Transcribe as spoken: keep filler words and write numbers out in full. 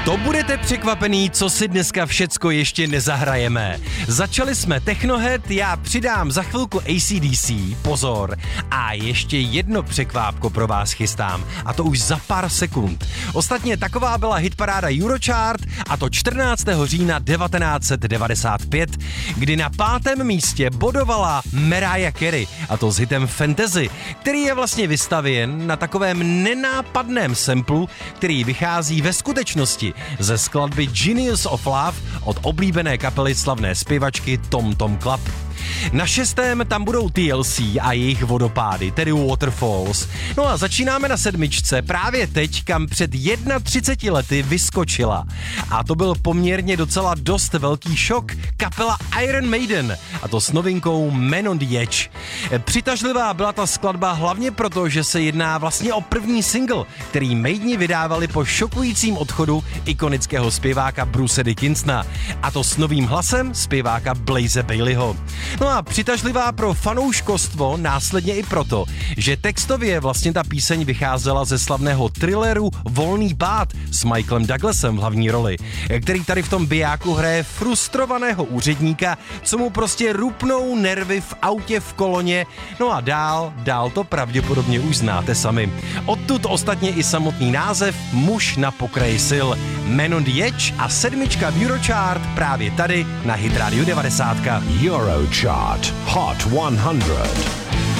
To budete překvapený, co si dneska všecko ještě nezahrajeme. Začali jsme Technohead, já přidám za chvilku A C D C, pozor, a ještě jedno překvápko pro vás chystám, a to už za pár sekund. Ostatně taková byla hitparáda Eurochart, a to čtrnáctého října devatenáct set devadesát pět, kdy na pátém místě bodovala Mariah Carey, a to s hitem Fantasy, který je vlastně vystavěn na takovém nenápadném samplu, který vychází ve skutečnosti ze skladby Genius of Love od oblíbené kapely slavné zpěvačky Tom Tom Club. Na šestém tam budou T L C a jejich vodopády, tedy Waterfalls. No a začínáme na sedmičce právě teď, kam před třiceti jednou lety vyskočila. A to byl poměrně docela dost velký šok, kapela Iron Maiden, a to s novinkou Man on the Edge. Přitažlivá byla ta skladba hlavně proto, že se jedná vlastně o první single, který Maideni vydávali po šokujícím odchodu ikonického zpěváka Bruce Dickinsona, a to s novým hlasem zpěváka Blaze Baileyho. No a přitažlivá pro fanouškostvo následně i proto, že textově vlastně ta píseň vycházela ze slavného thrilleru Volný pád s Michaelem Douglasem v hlavní roli, který tady v tom bijáku hraje frustrovaného úředníka, co mu prostě rupnou nervy v autě v koloně, no a dál, dál to pravděpodobně už znáte sami. Odtud ostatně i samotný název Muž na pokraji sil. Man on the Edge a sedmička v Eurochart právě tady na Hit Radio devadesát. Eurochart Hot one hundred.